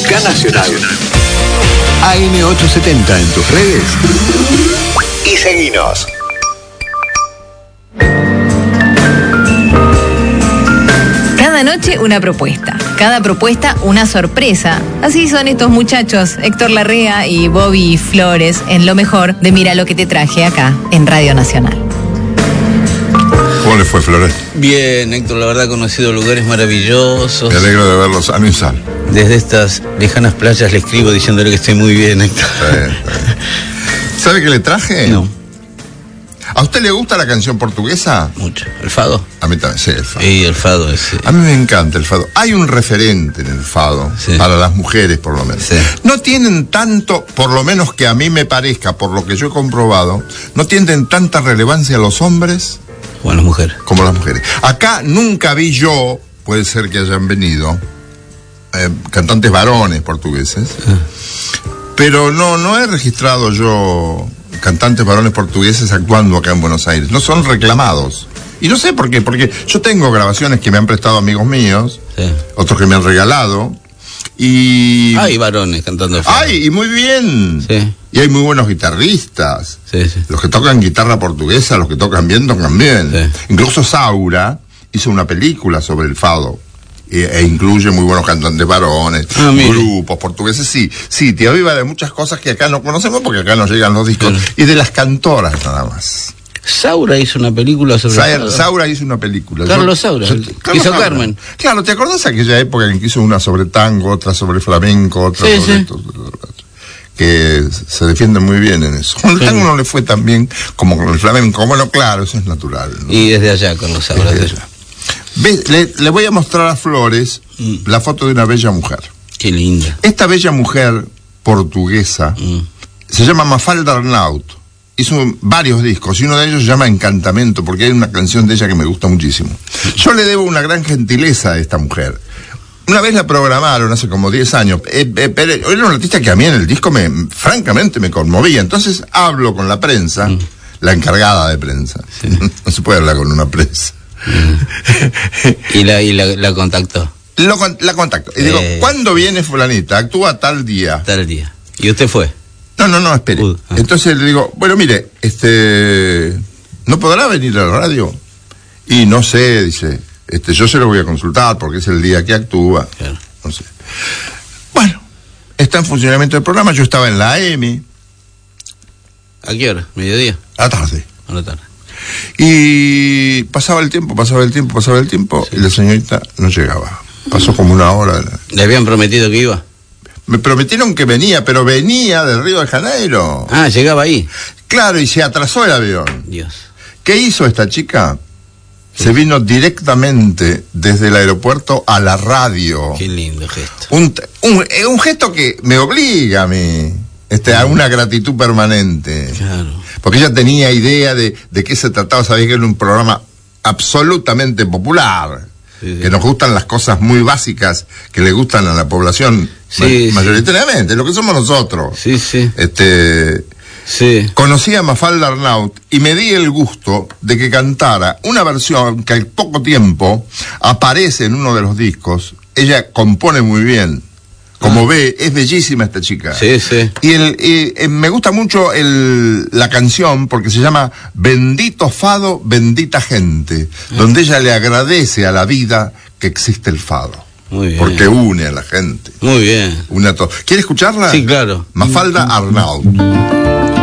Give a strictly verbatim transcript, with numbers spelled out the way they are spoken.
Música nacional. A M ochocientos setenta en tus redes y seguinos. Cada noche una propuesta, cada propuesta una sorpresa. Así son estos muchachos, Héctor Larrea y Bobby Flores, en lo mejor de Mira lo que te traje acá en Radio Nacional. ¿Cómo le fue, Flores? Bien, Héctor, la verdad he conocido lugares maravillosos. Me alegro de verlos sano y sano. Desde estas lejanas playas le escribo diciéndole que estoy muy bien, Héctor. Está bien, está bien. ¿Sabe qué le traje? No. ¿A usted le gusta la canción portuguesa? Mucho. ¿El fado? A mí también, sí, el fado. Sí, el fado es... A mí me encanta el fado. Hay un referente en el fado, sí, para las mujeres por lo menos. Sí. No tienen tanto, por lo menos que a mí me parezca, por lo que yo he comprobado, no tienen tanta relevancia los hombres... Como las mujeres. Como las mujeres. Acá nunca vi yo, puede ser que hayan venido, eh, cantantes varones portugueses, ah. pero no, no he registrado yo cantantes varones portugueses actuando acá en Buenos Aires. No son reclamados. Y no sé por qué, porque yo tengo grabaciones que me han prestado amigos míos, sí, otros que me han regalado, y... Hay varones cantando el fado. ¡Ay! Y muy bien. Sí. Y hay muy buenos guitarristas. Sí, sí. Los que tocan guitarra portuguesa, los que tocan bien, tocan bien. Sí. Incluso Saura hizo una película sobre el fado. E, e incluye muy buenos cantantes varones, ah, grupos portugueses. Sí, sí, te aviva de muchas cosas que acá no conocemos porque acá no llegan los discos. Claro. Y de las cantoras nada más. Saura hizo una película sobre Sa el fado. Saura hizo una película. Carlos Saura. Yo, Carlos hizo Saura. Carmen. Claro, ¿te acordás de aquella época en que hizo una sobre tango, otra sobre flamenco, otra sí, sobre sí. esto? Que se defienden muy bien en eso. Con el tango no le fue tan bien como con el flamenco. Bueno, claro, eso es natural, ¿no? Y desde allá, Carlos Saura. Desde allá. Ve, le, le voy a mostrar a Flores mm. la foto de una bella mujer. Qué linda. Esta bella mujer portuguesa mm. se llama Mafalda Arnaut. Hizo varios discos y uno de ellos se llama Encantamento, porque hay una canción de ella que me gusta muchísimo. Yo le debo una gran gentileza a esta mujer. Una vez la programaron, hace como diez años, eh, eh, pero era una artista que a mí en el disco, me, francamente, me conmovía. Entonces hablo con la prensa, mm. la encargada de prensa. Sí. No se puede hablar con una prensa. Mm. y la, y la, la contactó. Lo, la contacto. Y eh... digo, ¿cuándo viene fulanita? Actúa tal día. Tal día. ¿Y usted fue? No, no, no, espere. Uh, ah. Entonces le digo, bueno, mire, este, ¿no podrá venir a la radio? Y no sé, dice, este, yo se lo voy a consultar porque es el día que actúa. Claro. No sé. Bueno, está en funcionamiento el programa, yo estaba en la A M. ¿A qué hora? ¿Mediodía? A la tarde. A la tarde. Y pasaba el tiempo, pasaba el tiempo, pasaba el tiempo, sí, y la señorita no llegaba. Pasó como una hora. ¿Le habían prometido que iba? Me prometieron que venía, pero venía del Río de Janeiro. Ah, llegaba ahí. Claro, y se atrasó el avión. Dios. ¿Qué hizo esta chica? Sí. Se vino directamente desde el aeropuerto a la radio. Qué lindo gesto. Un, un, un gesto que me obliga a mí, este, a una gratitud permanente. Claro. Porque ella tenía idea de, de qué se trataba, sabía que era un programa absolutamente popular. Sí, sí. Que nos gustan las cosas muy básicas que le gustan a la población, sí, ma mayoritariamente, sí, lo que somos nosotros. Sí, sí. Este, sí. Conocí a Mafalda Arnaut y me di el gusto de que cantara una versión que al poco tiempo aparece en uno de los discos. Ella compone muy bien. Como ah. ve, es bellísima esta chica. Sí, sí. Y, el, y eh, me gusta mucho el, la canción porque se llama Bendito Fado, Bendita Gente, ah. donde ella le agradece a la vida que existe el fado. Muy bien. Porque une a la gente. Muy bien. Une a todo. ¿Quiere escucharla? Sí, claro. Mafalda Arnaut.